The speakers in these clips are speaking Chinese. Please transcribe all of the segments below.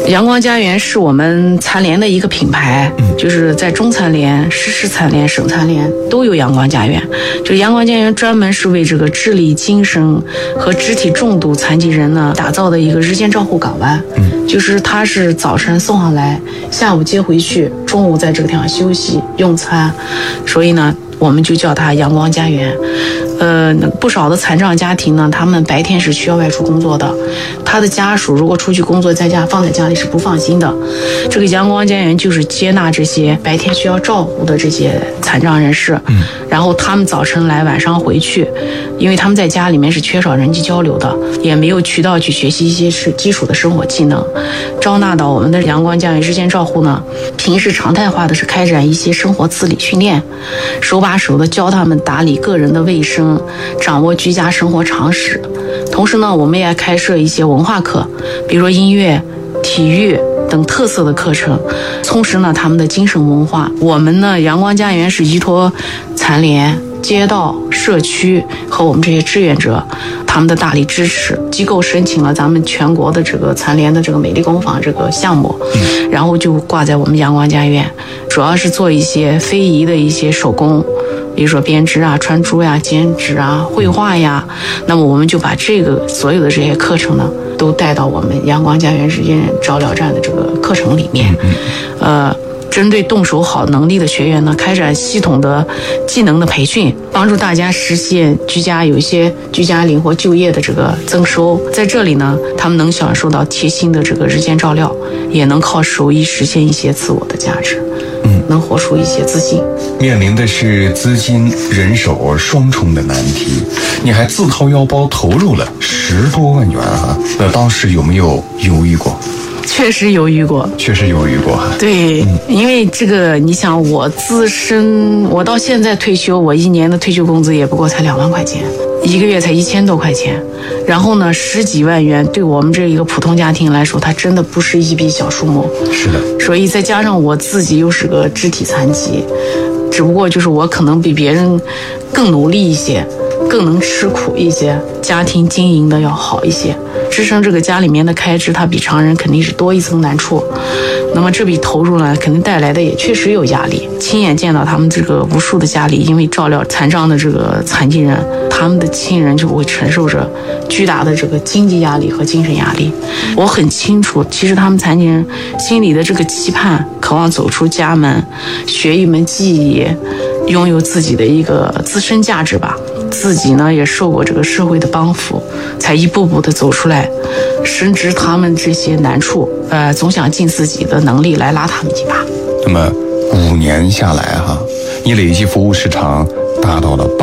阳光家园是我们残联的一个品牌，就是在中残联、市残联、省残联都有阳光家园。就是阳光家园专门是为这个智力、精神和肢体重度残疾人呢打造的一个日间照护港湾。就是他是早晨送上来，下午接回去，中午在这个地方休息用餐，所以呢我们就叫它阳光家园。不少的残障家庭呢，他们白天是需要外出工作的，他的家属如果出去工作，在家放在家里是不放心的。这个阳光家园就是接纳这些白天需要照顾的这些残障人士，然后他们早晨来，晚上回去，因为他们在家里面是缺少人际交流的，也没有渠道去学习一些是基础的生活技能。招纳到我们的阳光家园日间照护呢，平时常态化的是开展一些生活自理训练，手把手的教他们打理个人的卫生，掌握居家生活常识。同时呢，我们也开设一些文化课，比如说音乐、体育等特色的课程，充实呢他们的精神文化。我们呢，阳光家园是依托残联、街道、社区和我们这些志愿者他们的大力支持，机构申请了咱们全国的这个残联的这个美丽工坊这个项目，然后就挂在我们阳光家园，主要是做一些非遗的一些手工，比如说编织啊、穿珠呀、剪纸啊、绘画呀。那么我们就把这个所有的这些课程呢，都带到我们阳光家园日间照料站的这个课程里面。针对动手好能力的学员呢，开展系统的技能的培训，帮助大家实现有一些居家灵活就业的这个增收。在这里呢，他们能享受到贴心的这个日间照料，也能靠手艺实现一些自我的价值，能活出一些自信。 面临的是资金、人手双重的难题，你还自掏腰包投入了10多万元啊！那当时有没有犹豫过？ 确实犹豫过。对，因为这个，你想我自身，我到现在退休，我1年的退休工资也不过才2万块钱，1个月才1000多块钱。然后呢，10几万元对我们这一个普通家庭来说，它真的不是一笔小数目。 是的。 所以再加上我自己又是个肢体残疾，只不过就是我可能比别人更努力一些，更能吃苦一些，家庭经营的要好一些，支撑这个家里面的开支，它比常人肯定是多一层难处。那么这笔投入呢，肯定带来的也确实有压力。亲眼见到他们这个无数的家里，因为照料残障的这个残疾人，他们的亲人就会承受着巨大的这个经济压力和精神压力。我很清楚，其实他们残疾人心里的这个期盼，渴望走出家门，学一门技艺，拥有自己的一个自身价值吧。自己呢也受过这个社会的帮扶，才一步步的走出来，深知他们这些难处，总想尽自己的能力来拉他们一把。 那么5年下来哈，你累计服务时长达到了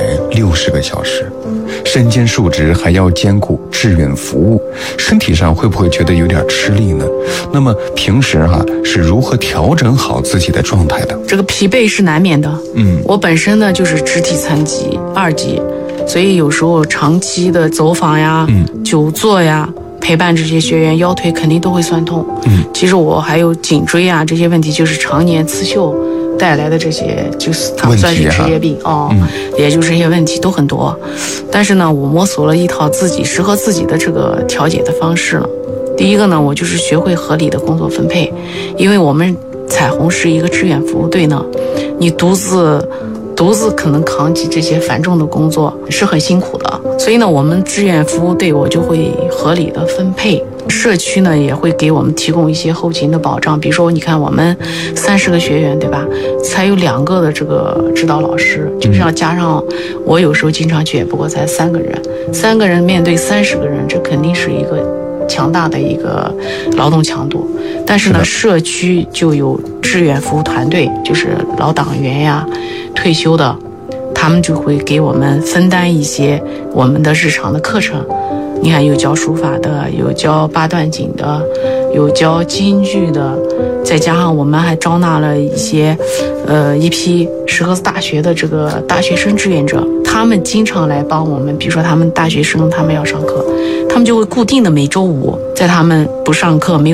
860个小时，身兼数职，还要兼顾志愿服务，身体上会不会觉得有点吃力呢？那么平时是如何调整好自己的状态的？ 这个疲惫是难免的。我本身呢就是肢体残疾2级，所以有时候长期的走访呀、久坐呀，陪伴这些学员，腰腿肯定都会酸痛。其实我还有颈椎啊这些问题，就是常年刺绣带来的这些，就是它算是职业病也就是这些问题都很多。但是呢，我摸索了一套适合自己的这个调节的方式了。第一个呢，我就是学会合理的工作分配，因为我们彩虹是一个志愿服务队呢，你独自可能扛起这些繁重的工作是很辛苦的，所以呢，我们志愿服务队我就会合理的分配。社区呢也会给我们提供一些后勤的保障，比如说你看我们30个学员对吧，才有2个的这个指导老师，就像加上我有时候经常去也不过才3个人面对30个人，这肯定是一个强大的一个劳动强度。但是呢，社区就有志愿服务团队，就是老党员呀、退休的，他们就会给我们分担一些我们的日常的课程。你看有教书法的，有教8段锦的，有教京剧的，再加上我们还招纳了一批石河子大学的这个大学生志愿者，他们经常来帮我们。比如说他们大学生他们要上课，他们就会固定的每周5，在他们不上课没有